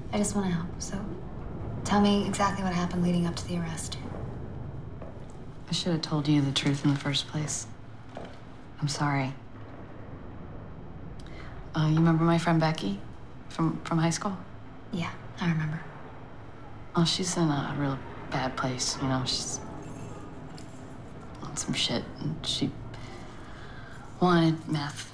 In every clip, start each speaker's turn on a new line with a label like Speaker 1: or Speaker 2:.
Speaker 1: I just want to help, so tell me exactly what happened leading up to the arrest.
Speaker 2: I should have told you the truth in the first place. I'm sorry. You remember my friend Becky from high school?
Speaker 1: Yeah, I remember.
Speaker 2: Oh, she's in a real bad place, you know. She's on some shit, and she wanted meth.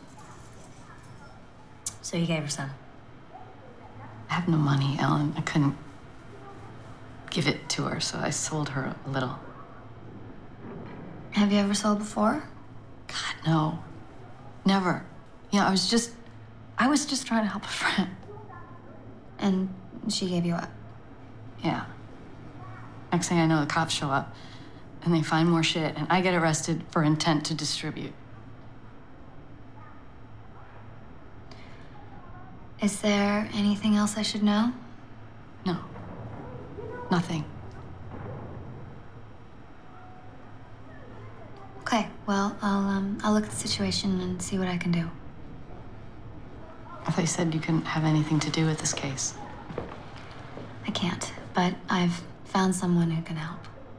Speaker 1: So you gave her some?
Speaker 2: I have no money, Ellen. I couldn't give it to her, so I sold her a little.
Speaker 1: Have you ever sold before?
Speaker 2: God, no. Never. You know, I was just trying to help a friend.
Speaker 1: And she gave you up?
Speaker 2: Yeah. Next thing I know, the cops show up, and they find more shit, and I get arrested for intent to distribute.
Speaker 1: Is there anything else I should know?
Speaker 2: No. Nothing.
Speaker 1: Okay, well, I'll look at the situation and see what I can do.
Speaker 2: I thought you said you couldn't have anything to do with this case.
Speaker 1: I can't, but I've found someone who can help.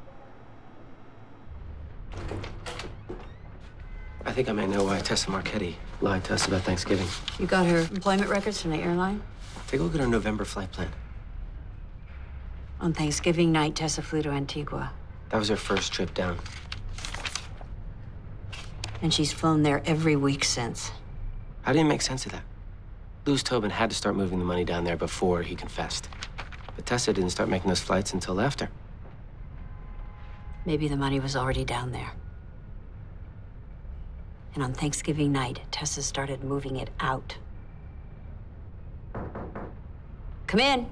Speaker 3: I think I may know why Tessa Marchetti lied to us about Thanksgiving.
Speaker 4: You got her employment records from the airline?
Speaker 3: Take a look at her November flight plan.
Speaker 4: On Thanksgiving night, Tessa flew to Antigua.
Speaker 3: That was her first trip down.
Speaker 4: And she's flown there every week since.
Speaker 3: How do you make sense of that? Louis Tobin had to start moving the money down there before he confessed. But Tessa didn't start making those flights until after.
Speaker 4: Maybe the money was already down there. And on Thanksgiving night, Tessa started moving it out. Come in.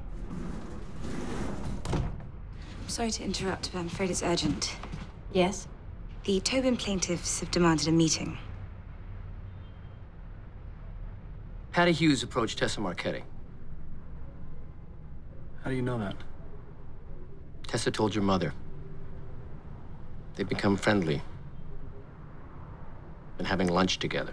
Speaker 5: I'm sorry to interrupt, but I'm afraid it's urgent.
Speaker 4: Yes?
Speaker 5: The Tobin plaintiffs have demanded a meeting.
Speaker 6: Patty Hughes approached Tessa Marchetti.
Speaker 7: How do you know that?
Speaker 6: Tessa told your mother. They've become friendly. Been having lunch together.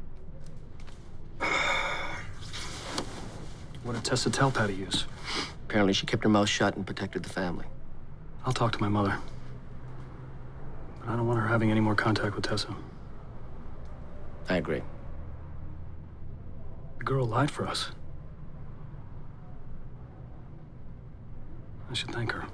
Speaker 7: What did Tessa tell Patty Hughes?
Speaker 6: Apparently she kept her mouth shut and protected the family.
Speaker 7: I'll talk to my mother. But I don't want her having any more contact with Tessa.
Speaker 6: I agree.
Speaker 7: The girl lied for us. I should thank her.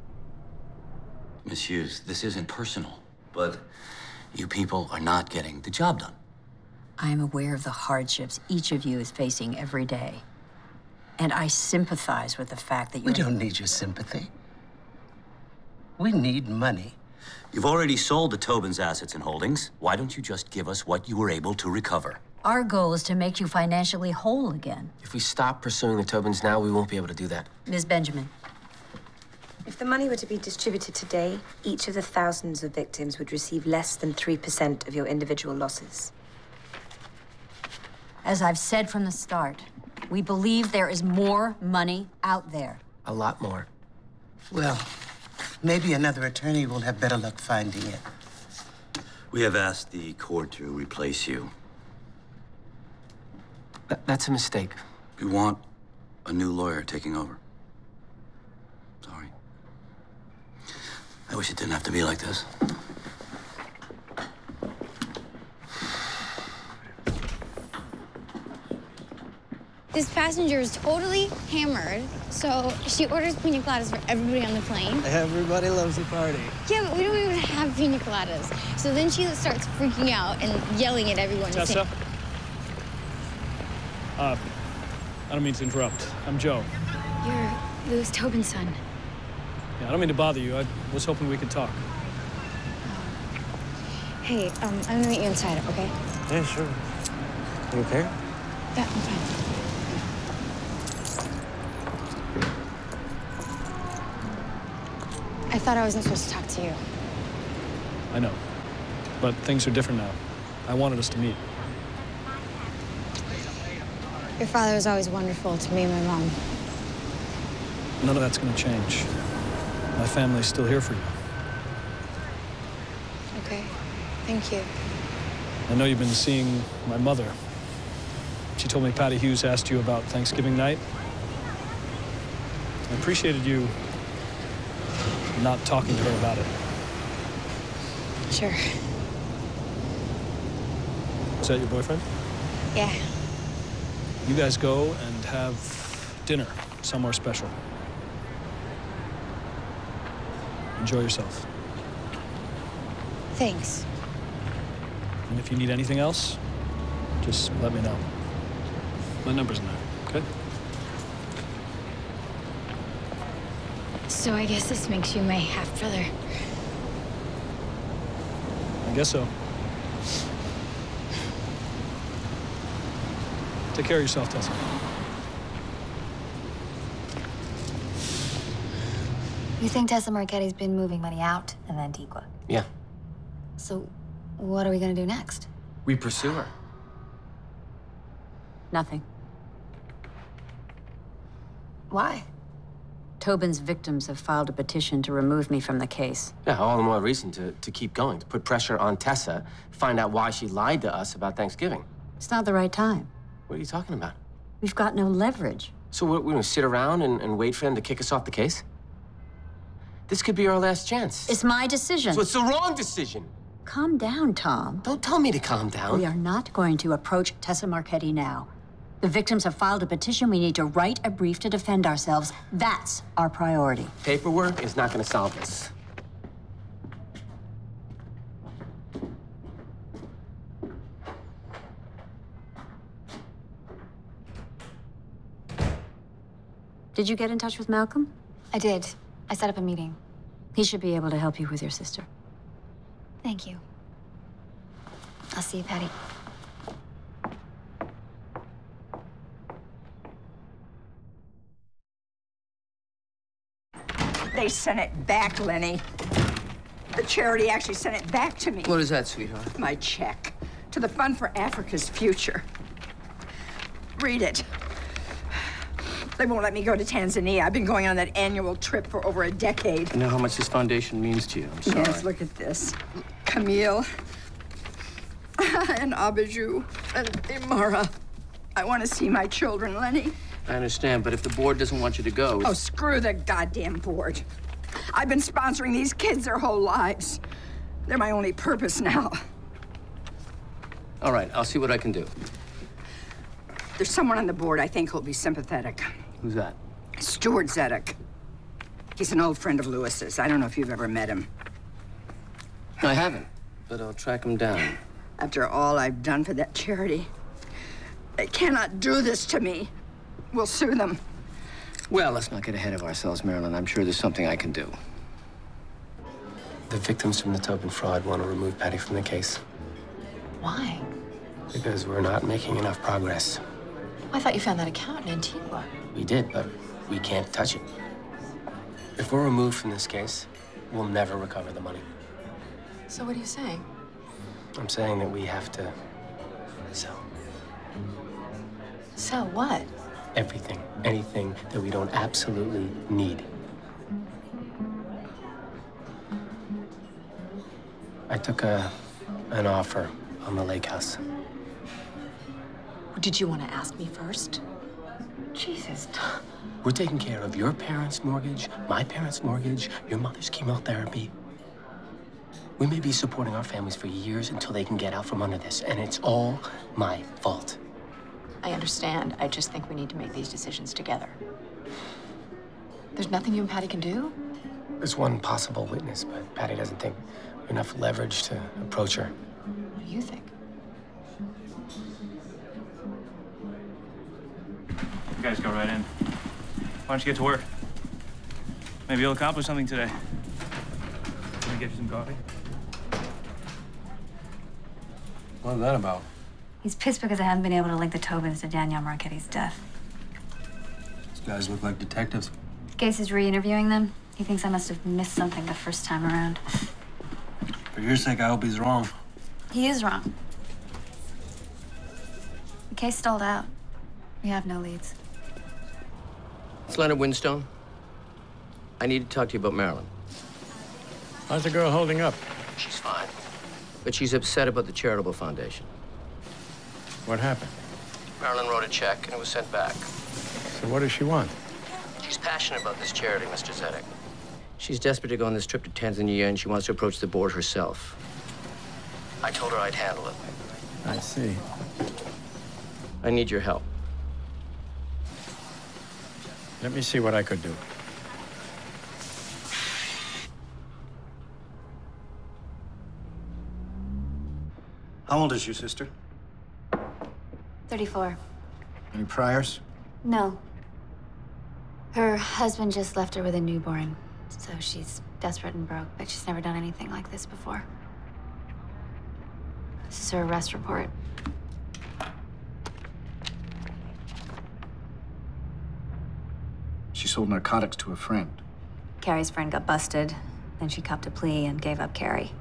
Speaker 8: Miss Hughes, this isn't personal, but you people are not getting the job done.
Speaker 4: I am aware of the hardships each of you is facing every day. And I sympathize with the fact that
Speaker 9: We don't need your sympathy. We need money.
Speaker 8: You've already sold the Tobin's assets and holdings. Why don't you just give us what you were able to recover?
Speaker 4: Our goal is to make you financially whole again.
Speaker 3: If we stop pursuing the Tobins now, we won't be able to do that.
Speaker 4: Ms. Benjamin.
Speaker 5: If the money were to be distributed today, each of the thousands of victims would receive less than 3% of your individual losses.
Speaker 4: As I've said from the start, we believe there is more money out there.
Speaker 3: A lot more.
Speaker 9: Well, maybe another attorney will have better luck finding it.
Speaker 8: We have asked the court to replace you.
Speaker 3: That's a mistake.
Speaker 8: You want a new lawyer taking over? Sorry. I wish it didn't have to be like this.
Speaker 10: This passenger is totally hammered, so she orders pina coladas for everybody on the plane.
Speaker 11: Everybody loves a party.
Speaker 10: Yeah, but we don't even have pina coladas. So then she starts freaking out and yelling at everyone.
Speaker 7: Tessa? I don't mean to interrupt. I'm Joe.
Speaker 10: You're Louis Tobin's son.
Speaker 7: Yeah, I don't mean to bother you. I was hoping we could talk.
Speaker 10: Hey, I'm gonna meet you inside, okay?
Speaker 11: Yeah, sure. You okay?
Speaker 10: Yeah, I'm fine. I thought I wasn't supposed to talk to you.
Speaker 7: I know. But things are different now. I wanted us to meet.
Speaker 10: Your father was always wonderful to me and my mom.
Speaker 7: None of that's gonna change. My family's still here for you.
Speaker 10: Okay, thank you.
Speaker 7: I know you've been seeing my mother. She told me Patty Hughes asked you about Thanksgiving night. I appreciated you not talking to her about it.
Speaker 10: Sure.
Speaker 7: Is that your boyfriend?
Speaker 10: Yeah.
Speaker 7: You guys go and have dinner somewhere special. Enjoy yourself.
Speaker 10: Thanks.
Speaker 7: And if you need anything else, just let me know. My number's in there, okay?
Speaker 10: So I guess this makes you my half-brother.
Speaker 7: I guess so. Take care of yourself, Tessa.
Speaker 1: You think Tessa Marchetti's been moving money out of Antigua?
Speaker 3: Yeah.
Speaker 1: So what are we gonna do next?
Speaker 3: We pursue her.
Speaker 4: Nothing.
Speaker 1: Why?
Speaker 4: Tobin's victims have filed a petition to remove me from the case.
Speaker 3: Yeah, all the more reason to keep going, to put pressure on Tessa, find out why she lied to us about Thanksgiving.
Speaker 4: It's not the right time.
Speaker 3: What are you talking about?
Speaker 4: We've got no leverage.
Speaker 3: So we're gonna sit around and wait for them to kick us off the case? This could be our last chance.
Speaker 4: It's my decision.
Speaker 3: So it's the wrong decision.
Speaker 4: Calm down, Tom.
Speaker 3: Don't tell me to calm down.
Speaker 4: We are not going to approach Tessa Marchetti now. The victims have filed a petition. We need to write a brief to defend ourselves. That's our priority.
Speaker 3: Paperwork is not gonna solve this.
Speaker 4: Did you get in touch with Malcolm?
Speaker 1: I did. I set up a meeting.
Speaker 4: He should be able to help you with your sister.
Speaker 1: Thank you. I'll see you, Patty.
Speaker 12: They sent it back, Lenny. The charity actually sent it back to me.
Speaker 6: What is that, sweetheart?
Speaker 12: My check to the Fund for Africa's Future. Read it. They won't let me go to Tanzania. I've been going on that annual trip for over a decade.
Speaker 6: You know how much this foundation means to you. I'm sorry.
Speaker 12: Yes, look at this. Camille and Abiju and Imara. I want to see my children, Lenny.
Speaker 6: I understand, but if the board doesn't want you to go...
Speaker 12: Oh, screw the goddamn board. I've been sponsoring these kids their whole lives. They're my only purpose now.
Speaker 6: All right, I'll see what I can do.
Speaker 12: There's someone on the board I think who'll be sympathetic.
Speaker 6: Who's that?
Speaker 12: Stuart Zedek. He's an old friend of Lewis's. I don't know if you've ever met him.
Speaker 6: I haven't, but I'll track him down.
Speaker 12: After all I've done for that charity, they cannot do this to me. We'll sue them.
Speaker 6: Well, let's not get ahead of ourselves, Marilyn. I'm sure there's something I can do.
Speaker 3: The victims from the Tobin fraud want to remove Patty from the case.
Speaker 2: Why?
Speaker 3: Because we're not making enough progress.
Speaker 2: I thought you found that account in Antigua.
Speaker 3: We did, but we can't touch it. If we're removed from this case, we'll never recover the money.
Speaker 2: So what are you saying?
Speaker 3: I'm saying that we have to sell
Speaker 2: Sell what?
Speaker 3: everything, anything that we don't absolutely need. I took an offer on the lake house.
Speaker 2: Did you want to ask me first? Jesus.
Speaker 3: We're taking care of your parents' mortgage, my parents' mortgage, your mother's chemotherapy. We may be supporting our families for years until they can get out from under this, and it's all my fault.
Speaker 2: I understand. I just think we need to make these decisions together. There's nothing you and Patty can do?
Speaker 3: There's one possible witness, but Patty doesn't think we have enough leverage to approach her.
Speaker 2: What do you think?
Speaker 13: You guys go right in. Why don't you get to work? Maybe you'll accomplish something today. Can I get you some coffee?
Speaker 11: What's that about?
Speaker 1: He's pissed because I haven't been able to link the Tobins to Danielle Marchetti's death.
Speaker 11: These guys look like detectives.
Speaker 1: Gase is re-interviewing them. He thinks I must have missed something the first time around.
Speaker 11: For your sake, I hope he's wrong.
Speaker 1: He is wrong. The case stalled out. We have no leads.
Speaker 6: It's Leonard Winstone. I need to talk to you about Marilyn.
Speaker 7: How's the girl holding up?
Speaker 6: She's fine. But she's upset about the charitable foundation.
Speaker 7: What happened?
Speaker 6: Marilyn wrote a check and it was sent back.
Speaker 7: So what does she want?
Speaker 6: She She's passionate about this charity, Mr. Zedek. She's desperate to go on this trip to Tanzania, and she wants to approach the board herself. I told her I'd handle it.
Speaker 7: I see.
Speaker 6: I need your help.
Speaker 7: Let me see what I could do.
Speaker 14: How old is your sister?
Speaker 1: 34.
Speaker 14: Any priors?
Speaker 1: No. Her husband just left her with a newborn, so she's desperate and broke, but she's never done anything like this before. This is her arrest report.
Speaker 14: She sold narcotics to a friend.
Speaker 1: Carrie's friend got busted, then she copped a plea and gave up Carrie.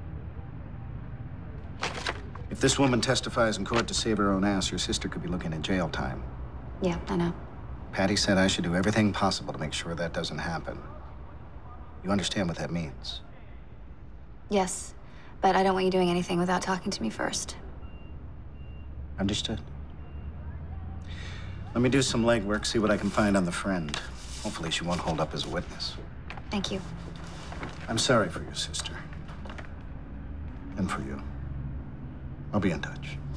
Speaker 14: If this woman testifies in court to save her own ass, your sister could be looking at jail time.
Speaker 1: Yeah, I know.
Speaker 14: Patty said I should do everything possible to make sure that doesn't happen. You understand what that means?
Speaker 1: Yes, but I don't want you doing anything without talking to me first.
Speaker 14: Understood. Let me do some legwork, see what I can find on the friend. Hopefully she won't hold up as a witness.
Speaker 1: Thank you.
Speaker 14: I'm sorry for your sister. And for you. I'll be in touch.